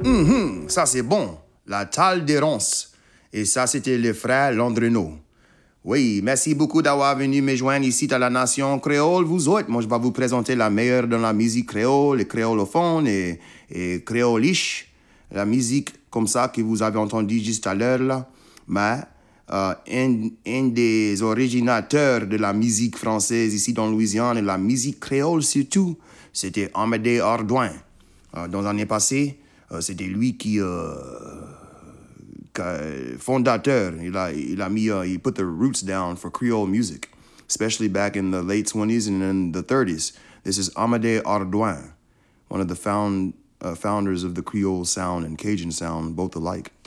Ça c'est bon. La Talle des Ronces. Et ça, c'était les frères Landreneau. Oui, merci beaucoup d'avoir venu me joindre ici à la Nation Créole, vous autres. Moi, je vais vous présenter la meilleure dans la musique créole, les créolophones et créolish. La musique comme ça que vous avez entendu juste à l'heure là. Mais un des originateurs de la musique française ici dans Louisiane et la musique créole surtout, c'était Amédée Ardouin. Dans l'année passée, c'était lui qui fondateur. He put the roots down for Creole music, especially back in the late 20s and in the 30s. This is Amédée Ardouin, one of the founders of the Creole sound and Cajun sound, both alike.